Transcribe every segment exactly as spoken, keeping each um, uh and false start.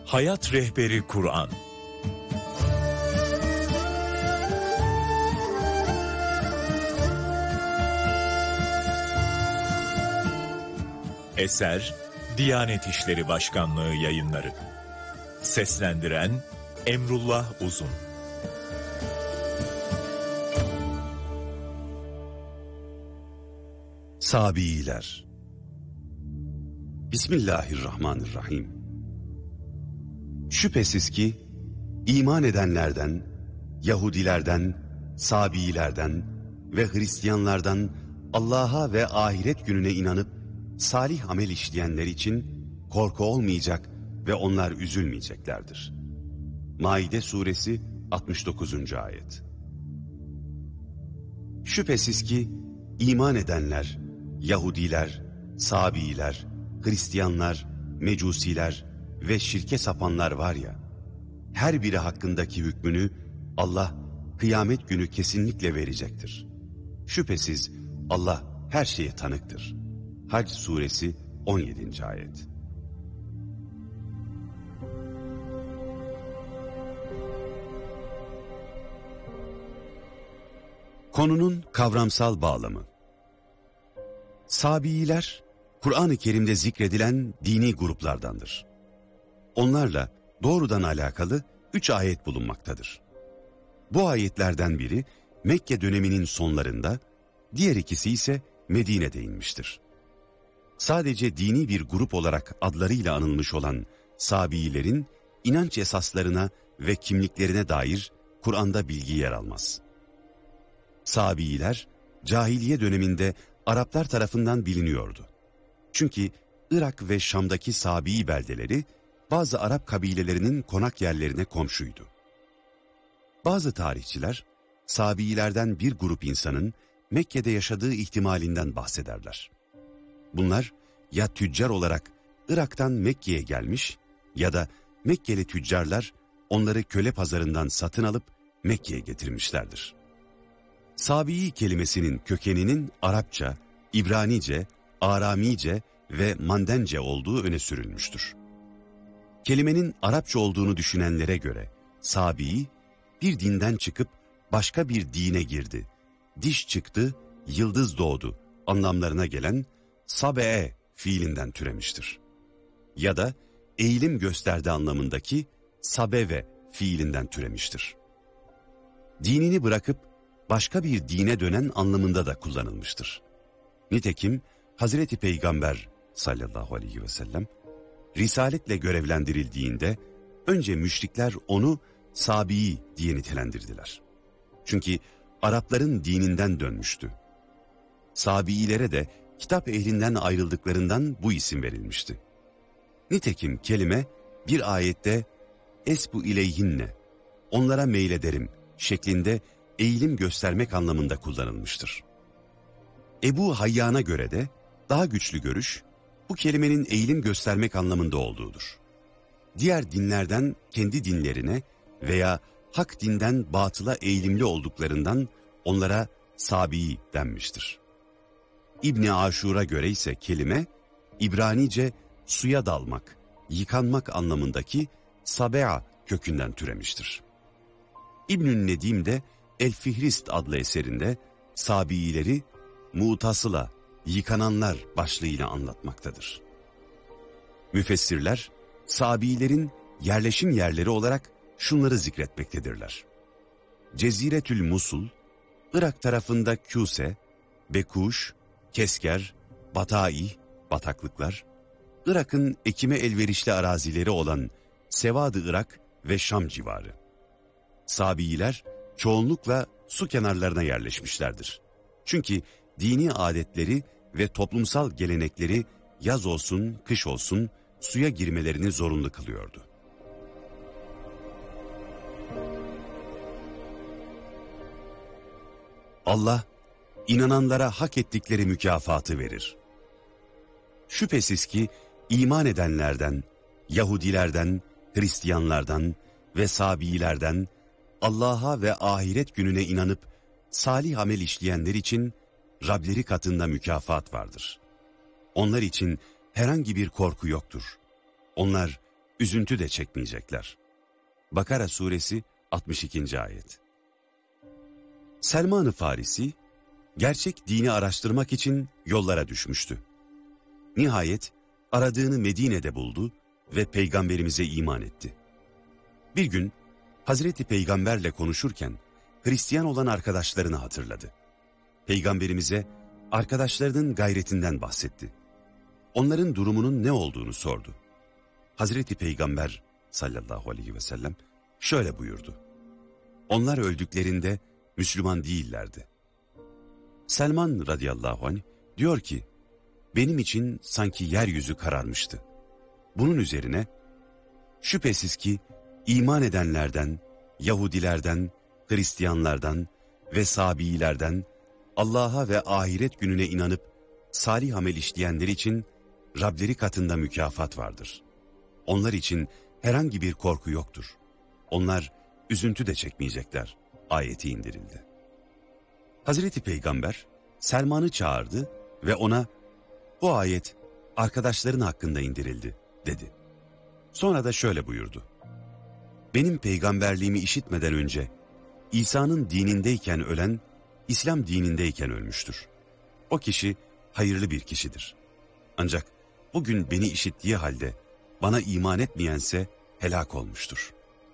Hayat Rehberi Kur'an. Eser Diyanet İşleri Başkanlığı Yayınları. Seslendiren Emrullah Uzun. Sabiiler. Bismillahirrahmanirrahim. Şüphesiz ki iman edenlerden, Yahudilerden, Sabiilerden ve Hristiyanlardan Allah'a ve ahiret gününe inanıp salih amel işleyenler için korku olmayacak ve onlar üzülmeyeceklerdir. Maide suresi altmış dokuzuncu ayet. Şüphesiz ki iman edenler, Yahudiler, Sabiiler, Hristiyanlar, Mecusiler ve şirke sapanlar var ya, her biri hakkındaki hükmünü Allah kıyamet günü kesinlikle verecektir. Şüphesiz Allah her şeye tanıktır. Hac suresi on yedinci ayet. Konunun kavramsal bağlamı. Sabiiler, Kur'an-ı Kerim'de zikredilen dini gruplardandır. Onlarla doğrudan alakalı üç ayet bulunmaktadır. Bu ayetlerden biri Mekke döneminin sonlarında, diğer ikisi ise Medine'de inmiştir. Sadece dini bir grup olarak adlarıyla anılmış olan Sabiilerin inanç esaslarına ve kimliklerine dair Kur'an'da bilgi yer almaz. Sabiiler, cahiliye döneminde Araplar tarafından biliniyordu. Çünkü Irak ve Şam'daki Sabii beldeleri bazı Arap kabilelerinin konak yerlerine komşuydu. Bazı tarihçiler, Sabiilerden bir grup insanın Mekke'de yaşadığı ihtimalinden bahsederler. Bunlar ya tüccar olarak Irak'tan Mekke'ye gelmiş ya da Mekkeli tüccarlar onları köle pazarından satın alıp Mekke'ye getirmişlerdir. Sabii kelimesinin kökeninin Arapça, İbranice, Aramice ve Mandence olduğu öne sürülmüştür. Kelimenin Arapça olduğunu düşünenlere göre Sabii, bir dinden çıkıp başka bir dine girdi, diş çıktı, yıldız doğdu anlamlarına gelen sabe'e fiilinden türemiştir. Ya da eğilim gösterdi anlamındaki sabeve fiilinden türemiştir. Dinini bırakıp başka bir dine dönen anlamında da kullanılmıştır. Nitekim Hazreti Peygamber sallallahu aleyhi ve sellem risaletle görevlendirildiğinde önce müşrikler onu Sabii diye nitelendirdiler. Çünkü Arapların dininden dönmüştü. Sabiilere de kitap ehlinden ayrıldıklarından bu isim verilmişti. Nitekim kelime bir ayette esbu ileyhinne, onlara meylederim şeklinde eğilim göstermek anlamında kullanılmıştır. Ebu Hayyan'a göre de daha güçlü görüş bu kelimenin eğilim göstermek anlamında olduğudur. Diğer dinlerden kendi dinlerine veya hak dinden batıla eğilimli olduklarından onlara Sabii denmiştir. İbn-i Aşur'a göre ise kelime İbranice suya dalmak, yıkanmak anlamındaki sabea kökünden türemiştir. İbn-i Nedim de El-Fihrist adlı eserinde Sabiileri mutasıla, yıkananlar başlığıyla anlatmaktadır. Müfessirler, Sabiilerin yerleşim yerleri olarak şunları zikretmektedirler. Ceziretül Musul, Irak tarafında Küse, Bekuş, Kesker, Batai, bataklıklar, Irak'ın ekime elverişli arazileri olan Sevad-ı Irak ve Şam civarı. Sabiiler çoğunlukla su kenarlarına yerleşmişlerdir. Çünkü dini adetleri ve toplumsal gelenekleri yaz olsun, kış olsun suya girmelerini zorunlu kılıyordu. Allah, inananlara hak ettikleri mükafatı verir. Şüphesiz ki iman edenlerden, Yahudilerden, Hristiyanlardan ve Sabiilerden Allah'a ve ahiret gününe inanıp salih amel işleyenler için Rableri katında mükafat vardır. Onlar için herhangi bir korku yoktur. Onlar üzüntü de çekmeyecekler. Bakara suresi altmış ikinci ayet. Selman-ı Farisi, gerçek dini araştırmak için yollara düşmüştü. Nihayet aradığını Medine'de buldu ve Peygamberimize iman etti. Bir gün Hazreti Peygamberle konuşurken Hristiyan olan arkadaşlarını hatırladı. Peygamberimize arkadaşlarının gayretinden bahsetti. Onların durumunun ne olduğunu sordu. Hazreti Peygamber sallallahu aleyhi ve sellem şöyle buyurdu. Onlar öldüklerinde Müslüman değillerdi. Selman radıyallahu anh diyor ki, benim için sanki yeryüzü kararmıştı. Bunun üzerine, şüphesiz ki iman edenlerden, Yahudilerden, Hristiyanlardan ve Sabiilerden, Allah'a ve ahiret gününe inanıp salih amel işleyenler için Rableri katında mükafat vardır. Onlar için herhangi bir korku yoktur. Onlar üzüntü de çekmeyecekler. Ayeti indirildi. Hazreti Peygamber Selman'ı çağırdı ve ona bu ayet arkadaşların hakkında indirildi dedi. Sonra da şöyle buyurdu. Benim peygamberliğimi işitmeden önce İsa'nın dinindeyken ölen İslam dinindeyken ölmüştür. O kişi hayırlı bir kişidir. Ancak bugün beni işittiği halde bana iman etmeyense helak olmuştur.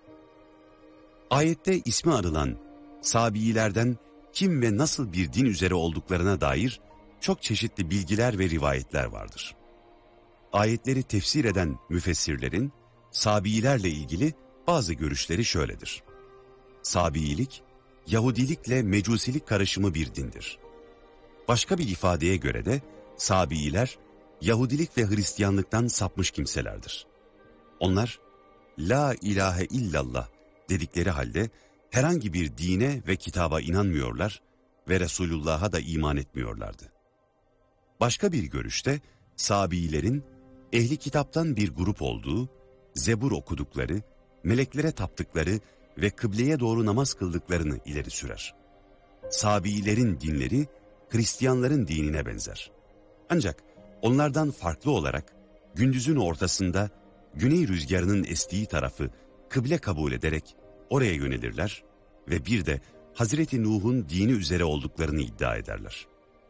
Ayette ismi anılan Sabiilerden kim ve nasıl bir din üzere olduklarına dair çok çeşitli bilgiler ve rivayetler vardır. Ayetleri tefsir eden müfessirlerin Sabiilerle ilgili bazı görüşleri şöyledir. Sabiilik, Yahudilikle Mecusilik karışımı bir dindir. Başka bir ifadeye göre de Sabiiler, Yahudilik ve Hristiyanlıktan sapmış kimselerdir. Onlar, La ilahe illallah dedikleri halde herhangi bir dine ve kitaba inanmıyorlar ve Resulullah'a da iman etmiyorlardı. Başka bir görüşte Sabiilerin ehli kitaptan bir grup olduğu, Zebur okudukları, meleklere taptıkları ve kıbleye doğru namaz kıldıklarını ileri sürer. Sabiilerin dinleri Hristiyanların dinine benzer. Ancak onlardan farklı olarak gündüzün ortasında güney rüzgarının estiği tarafı kıble kabul ederek oraya yönelirler ve bir de Hazreti Nuh'un dini üzere olduklarını iddia ederler.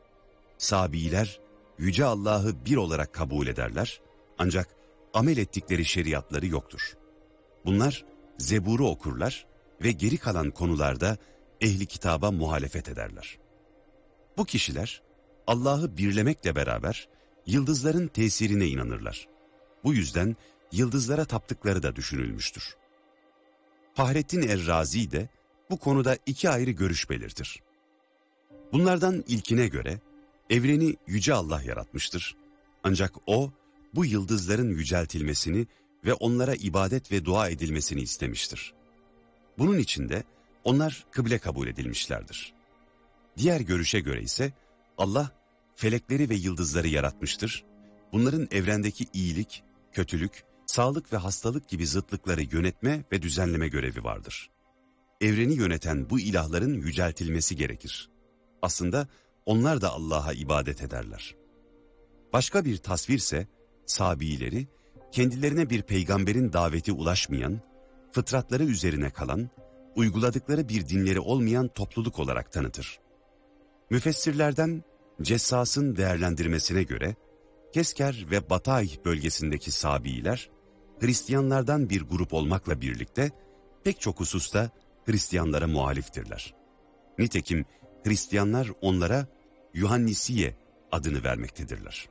Sabiiler Yüce Allah'ı bir olarak kabul ederler ancak amel ettikleri şeriatları yoktur. Bunlar Zebur'u okurlar ve geri kalan konularda ehli kitaba muhalefet ederler. Bu kişiler Allah'ı birlemekle beraber yıldızların tesirine inanırlar. Bu yüzden yıldızlara taptıkları da düşünülmüştür. Fahrettin Er-Razi de bu konuda iki ayrı görüş belirtir. Bunlardan ilkine göre evreni Yüce Allah yaratmıştır. Ancak O bu yıldızların yüceltilmesini ve onlara ibadet ve dua edilmesini istemiştir. Bunun için de onlar kıble kabul edilmişlerdir. Diğer görüşe göre ise Allah felekleri ve yıldızları yaratmıştır. Bunların evrendeki iyilik, kötülük, sağlık ve hastalık gibi zıtlıkları yönetme ve düzenleme görevi vardır. Evreni yöneten bu ilahların yüceltilmesi gerekir. Aslında onlar da Allah'a ibadet ederler. Başka bir tasvirse Sabiileri kendilerine bir peygamberin daveti ulaşmayan, fıtratları üzerine kalan, uyguladıkları bir dinleri olmayan topluluk olarak tanıtır. Müfessirlerden Cessas'ın değerlendirmesine göre Kesker ve Batay bölgesindeki Sabiiler, Hristiyanlardan bir grup olmakla birlikte pek çok hususta Hristiyanlara muhaliftirler. Nitekim Hristiyanlar onlara Yuhannisiye adını vermektedirler.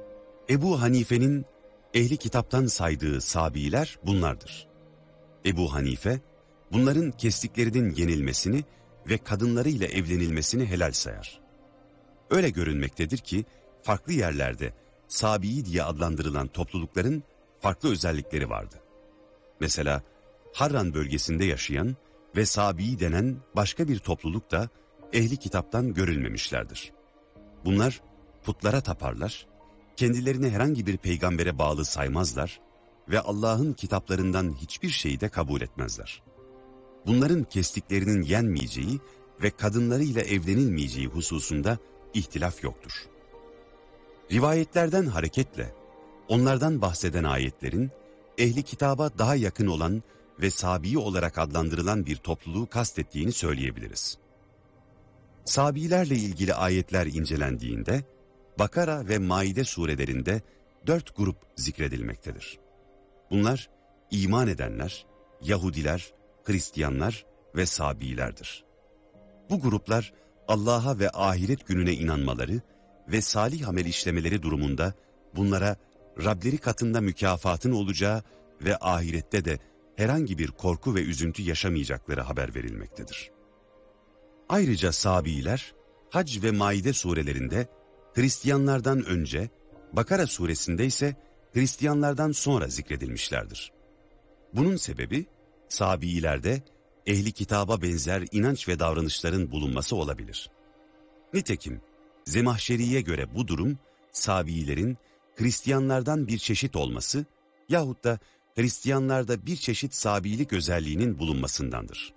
Ebu Hanife'nin ehli kitaptan saydığı Sabiiler bunlardır. Ebu Hanife, bunların kestiklerinin yenilmesini ve kadınlarıyla evlenilmesini helal sayar. Öyle görünmektedir ki farklı yerlerde Sabii diye adlandırılan toplulukların farklı özellikleri vardı. Mesela Harran bölgesinde yaşayan ve Sabii denen başka bir topluluk da ehli kitaptan görülmemişlerdir. Bunlar putlara taparlar, kendilerini herhangi bir peygambere bağlı saymazlar ve Allah'ın kitaplarından hiçbir şeyi de kabul etmezler. Bunların kestiklerinin yenmeyeceği ve kadınlarıyla evlenilmeyeceği hususunda ihtilaf yoktur. Rivayetlerden hareketle onlardan bahseden ayetlerin ehli kitaba daha yakın olan ve Sabi olarak adlandırılan bir topluluğu kastettiğini söyleyebiliriz. Sabilerle ilgili ayetler incelendiğinde, Bakara ve Maide surelerinde dört grup zikredilmektedir. Bunlar, iman edenler, Yahudiler, Hristiyanlar ve Sabilerdir. Bu gruplar, Allah'a ve ahiret gününe inanmaları ve salih amel işlemeleri durumunda bunlara Rableri katında mükafatın olacağı ve ahirette de herhangi bir korku ve üzüntü yaşamayacakları haber verilmektedir. Ayrıca Sabiler, Hac ve Maide surelerinde Hristiyanlardan önce, Bakara suresinde ise Hristiyanlardan sonra zikredilmişlerdir. Bunun sebebi, Sabiilerde ehli kitaba benzer inanç ve davranışların bulunması olabilir. Nitekim, Zemahşeri'ye göre bu durum, Sabiilerin Hristiyanlardan bir çeşit olması yahut da Hristiyanlarda bir çeşit Sabilik özelliğinin bulunmasındandır.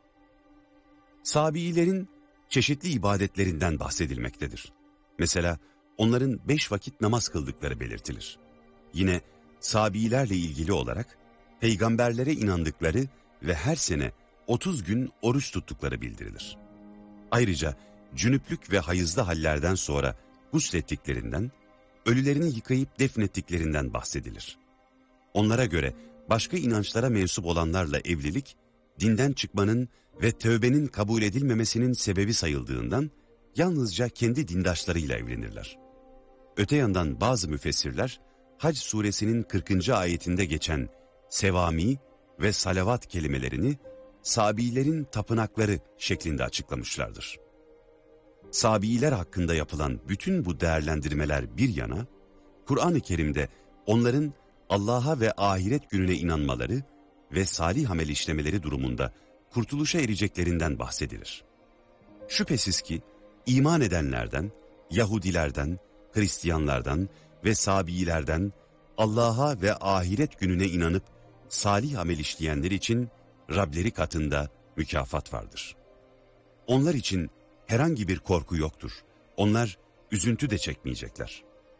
Sabiilerin çeşitli ibadetlerinden bahsedilmektedir. Mesela onların beş vakit namaz kıldıkları belirtilir. Yine Sabiilerle ilgili olarak peygamberlere inandıkları ve her sene otuz gün oruç tuttukları bildirilir. Ayrıca cünüplük ve hayızlı hallerden sonra guslettiklerinden, ölülerini yıkayıp defnettiklerinden bahsedilir. Onlara göre başka inançlara mensup olanlarla evlilik, dinden çıkmanın ve tövbenin kabul edilmemesinin sebebi sayıldığından yalnızca kendi dindaşlarıyla evlenirler. Öte yandan bazı müfessirler, Hac suresinin kırkıncı ayetinde geçen sevami ve salavat kelimelerini Sabilerin tapınakları şeklinde açıklamışlardır. Sabiiler hakkında yapılan bütün bu değerlendirmeler bir yana, Kur'an-ı Kerim'de onların Allah'a ve ahiret gününe inanmaları ve salih amel işlemeleri durumunda kurtuluşa ereceklerinden bahsedilir. Şüphesiz ki iman edenlerden, Yahudilerden, Hristiyanlardan ve Sabiilerden Allah'a ve ahiret gününe inanıp salih amel işleyenler için Rableri katında mükafat vardır. Onlar için herhangi bir korku yoktur. Onlar üzüntü de çekmeyecekler.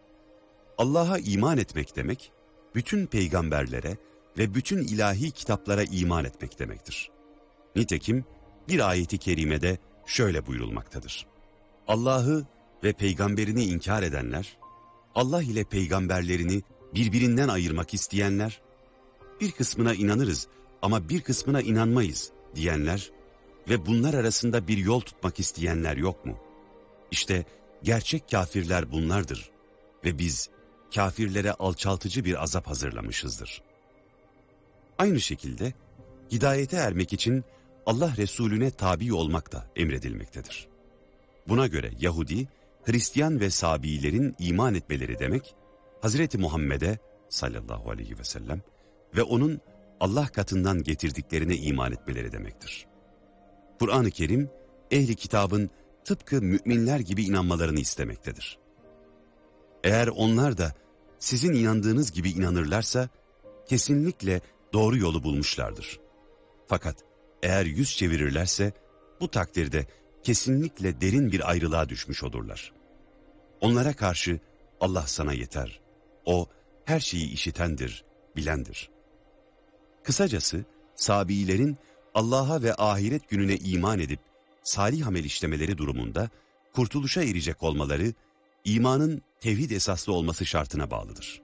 Allah'a iman etmek demek, bütün peygamberlere ve bütün ilahi kitaplara iman etmek demektir. Nitekim bir ayeti kerimede şöyle buyurulmaktadır. Allah'ı ve peygamberini inkar edenler, Allah ile peygamberlerini birbirinden ayırmak isteyenler, bir kısmına inanırız ama bir kısmına inanmayız diyenler ve bunlar arasında bir yol tutmak isteyenler yok mu? İşte gerçek kafirler bunlardır ve biz kafirlere alçaltıcı bir azap hazırlamışızdır. Aynı şekilde hidayete ermek için Allah Resulüne tabi olmak da emredilmektedir. Buna göre Yahudi, Hristiyan ve Sabiilerin iman etmeleri demek, Hazreti Muhammed'e sallallahu aleyhi ve sellem ve onun Allah katından getirdiklerine iman etmeleri demektir. Kur'an-ı Kerim, ehli kitabın tıpkı müminler gibi inanmalarını istemektedir. Eğer onlar da sizin inandığınız gibi inanırlarsa, kesinlikle doğru yolu bulmuşlardır. Fakat eğer yüz çevirirlerse, bu takdirde kesinlikle derin bir ayrılığa düşmüş olurlar. Onlara karşı Allah sana yeter. O her şeyi işitendir, bilendir. Kısacası Sabiilerin Allah'a ve ahiret gününe iman edip salih amel işlemeleri durumunda kurtuluşa erecek olmaları, imanın tevhid esaslı olması şartına bağlıdır.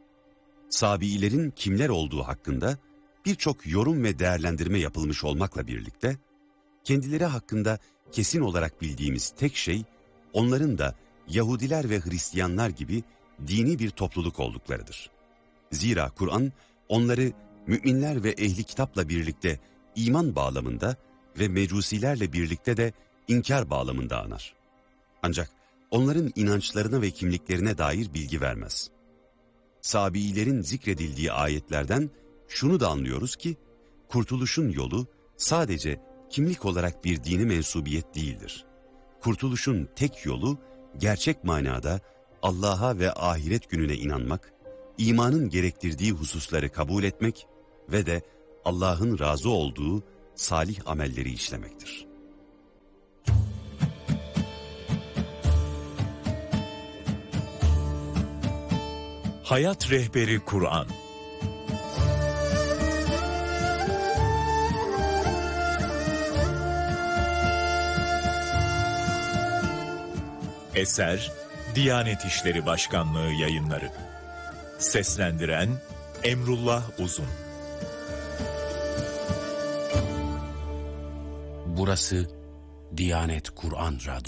Sabiilerin kimler olduğu hakkında birçok yorum ve değerlendirme yapılmış olmakla birlikte, kendileri hakkında kesin olarak bildiğimiz tek şey, onların da Yahudiler ve Hristiyanlar gibi dini bir topluluk olduklarıdır. Zira Kur'an onları müminler ve ehli kitapla birlikte iman bağlamında ve mecusilerle birlikte de inkar bağlamında anar. Ancak onların inançlarına ve kimliklerine dair bilgi vermez. Sabiilerin zikredildiği ayetlerden şunu da anlıyoruz ki, kurtuluşun yolu sadece kimlik olarak bir dini mensubiyet değildir. Kurtuluşun tek yolu, gerçek manada Allah'a ve ahiret gününe inanmak, imanın gerektirdiği hususları kabul etmek ve de Allah'ın razı olduğu salih amelleri işlemektir. Hayat Rehberi Kur'an. Eser Diyanet İşleri Başkanlığı Yayınları. Seslendiren Emrullah Uzun. Burası Diyanet Kur'an Radyosu.